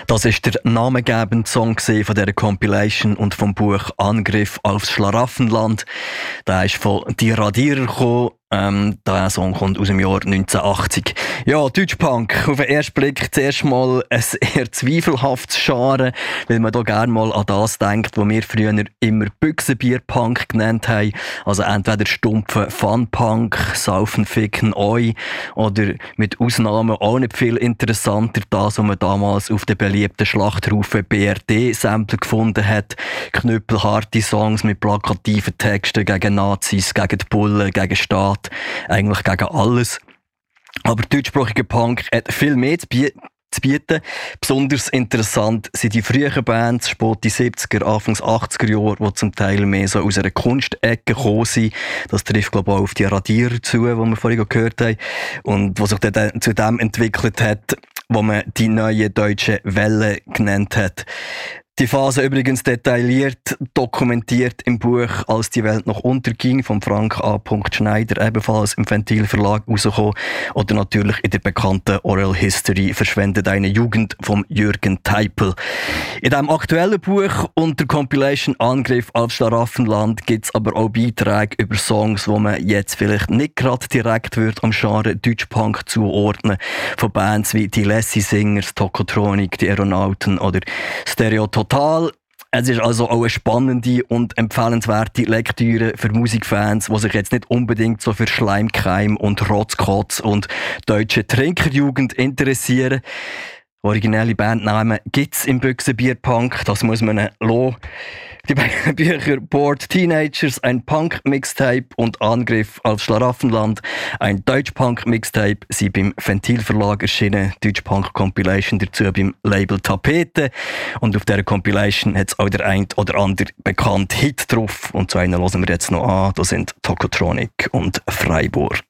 Das ist der namengebende Song von dieser Compilation und vom Buch «Angriff aufs Schlaraffenland». Der ist von «Die Radierer» gekommen. Der Song kommt aus dem Jahr 1980. Ja, Deutschpunk. Auf den ersten Blick zuerst mal ein eher zweifelhaftes Genre, weil man da gerne mal an das denkt, was wir früher immer Büchsenbierpunk genannt haben. Also entweder stumpfen Funpunk, Saufen, Ficken, Oi, oder mit Ausnahmen auch nicht viel interessanter das, was man damals auf den beliebten Schlachthaufen BRD-Sampler gefunden hat. Knüppelharte Songs mit plakativen Texten gegen Nazis, gegen die Bullen, gegen Staat. Eigentlich gegen alles. Aber deutschsprachiger Punk hat viel mehr zu bieten. Besonders interessant sind die frühen Bands, spät die 70er, Anfangs 80er Jahre, die zum Teil mehr so aus einer Kunstecke gekommen sind. Das trifft, glaube ich, auch auf die Radierer zu, die wir vorhin gehört haben. Und was sich dann zu dem entwickelt hat, wo man die neue deutsche Welle genannt hat. Die Phase übrigens detailliert dokumentiert im Buch «Als die Welt noch unterging» von Frank A. Schneider, ebenfalls im Ventil Verlag rausgekommen. Oder natürlich in der bekannten Oral History «Verschwende deine Jugend» von Jürgen Teipel. In diesem aktuellen Buch und der Compilation «Angriff aufs Schlaraffenland» gibt es aber auch Beiträge über Songs, wo man jetzt vielleicht nicht gerade direkt am Genre Deutschpunk zuordnen. Von Bands wie die Lassie Singers, Tokotronic, die Aeronauten oder Stereo Total. Es ist also auch eine spannende und empfehlenswerte Lektüre für Musikfans, die sich jetzt nicht unbedingt so für Schleimkeim und Rotzkotz und deutsche Trinkerjugend interessieren. Originelle Bandnamen gibt es im Büchsenbierpunk, das muss man lassen. Die beiden Bücher «Bored Teenagers», ein Punk-Mixtape und «Angriff aufs Schlaraffenland», ein Deutsch-Punk-Mixtape, sind beim Ventil Verlag erschienen, Deutsch-Punk-Compilation dazu beim Label Tapete. Und auf dieser Compilation hat es auch der ein oder andere bekannte Hit drauf. Und zu einem hören wir jetzt noch an, das sind Tokotronic und Freiburg.